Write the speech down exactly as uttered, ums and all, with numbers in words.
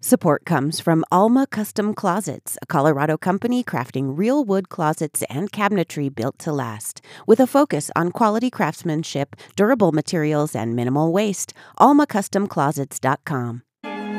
Support comes from Alma Custom Closets, a Colorado company crafting real wood closets and cabinetry built to last. With a focus on quality craftsmanship, durable materials, and minimal waste, alma custom closets dot com.